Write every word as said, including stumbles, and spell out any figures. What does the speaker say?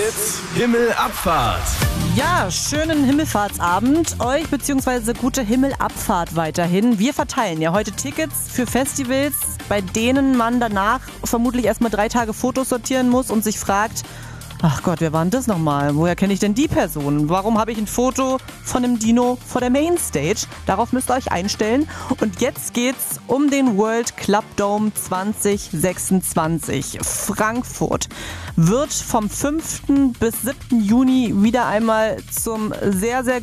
It's Himmelabfahrt. Ja, schönen Himmelfahrtsabend euch, beziehungsweise gute Himmelabfahrt weiterhin. Wir verteilen ja heute Tickets für Festivals, bei denen man danach vermutlich erstmal drei Tage Fotos sortieren muss und sich fragt, ach Gott, wer war denn das nochmal? Woher kenne ich denn die Person? Warum habe ich ein Foto von einem Dino vor der Mainstage? Darauf müsst ihr euch einstellen. Und jetzt geht's um den World Club Dome zwanzig sechsundzwanzig. Frankfurt wird vom fünften bis siebten Juni wieder einmal zum sehr, sehr